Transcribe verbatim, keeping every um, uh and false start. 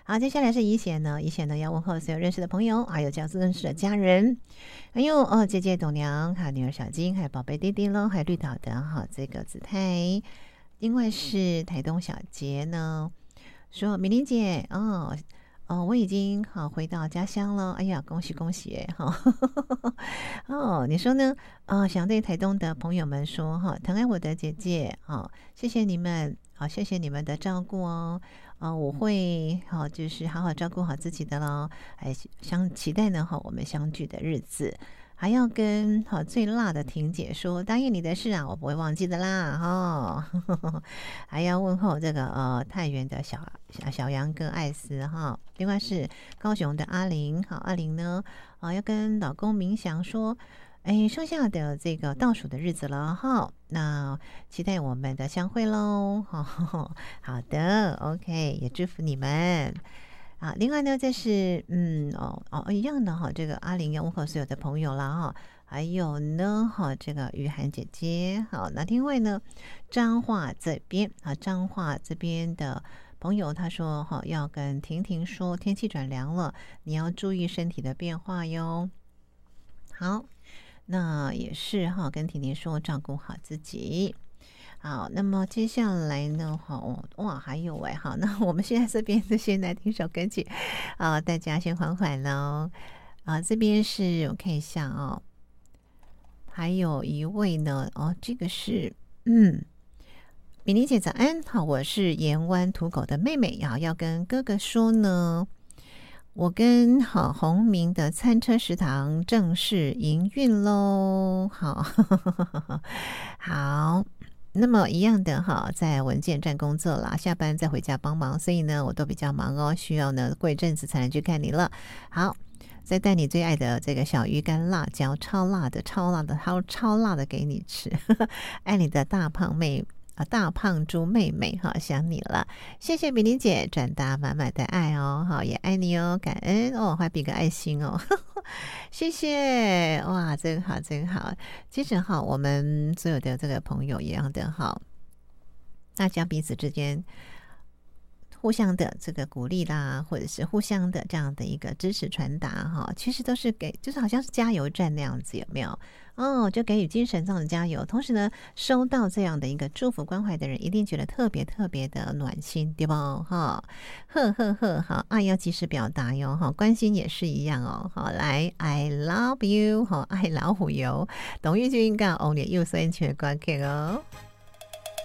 好，接下来是怡贤呢，怡贤呢要问候所有认识的朋友，还有这次认识的家人，还有哦姐姐董娘，还有女儿小金，还有宝贝弟弟喽，还有绿岛的哈这个子泰，另外是台东小杰呢，说米玲姐哦。哦，我已经好回到家乡了。哎呀，恭喜恭喜哎哈！哦，你说呢？啊、想对台东的朋友们说哈，疼爱我的姐姐，好、谢谢你们，好、谢谢你们的照顾哦。啊、我会好、就是好好照顾好自己的喽。还相期待呢哈，我们相聚的日子。还要跟好最辣的婷姐说，答应你的事啊，我不会忘记的啦哈。还要问候这个呃太原的小小小杨哥艾斯哈，另外是高雄的阿玲，好阿玲呢啊要跟老公明祥说，哎剩下的这个倒数的日子了哈，那期待我们的相会喽。好的 ，OK， 也祝福你们。啊，另外呢，这是嗯哦哦一样的哈，这个阿玲要问候所有的朋友啦哈，还有呢哈，这个雨涵姐姐，好，那另外呢，彰化这边啊，彰化这边的朋友他说哈，要跟婷婷说，天气转凉了，你要注意身体的变化哟。好，那也是哈，跟婷婷说，照顾好自己。好，那么接下来呢？好哇，还有哎，好，那我们现在这边就先来听首歌曲啊，大家先缓缓喽。啊，这边是我看一下哦，还有一位呢，哦，这个是嗯，米妮姐早安，好，我是盐湾土狗的妹妹啊，要跟哥哥说呢，我跟好红明的餐车食堂正式营运喽，好，好。那么一样的哈，在文件站工作啦，下班再回家帮忙，所以呢，我都比较忙哦，需要呢过一阵子才能去看你了。好，再带你最爱的这个小鱼干辣椒，超辣的，超辣的，超超辣的给你吃。爱你的大胖妹啊，大胖猪妹妹哈，想你了，谢谢米玲姐转达满满的爱哦，好也爱你哦，感恩哦，还比个爱心哦。谢谢哇，真好真好。其实哈，我们所有的这个朋友一样的哈，大家彼此之间互相的这个鼓励啦，或者是互相的这样的一个支持传达哈，其实都是给，就是好像是加油站那样子，有没有？哦，就给予精神上的加油。同时呢，收到这样的一个祝福关怀的人，一定觉得特别特别的暖心，对吧？哈，呵呵呵，好，爱要及时表达哟，哈，关心也是一样哦。好，来 ，I love you，好，爱老虎油，董玉君跟 Only 右酸全关 K 哦。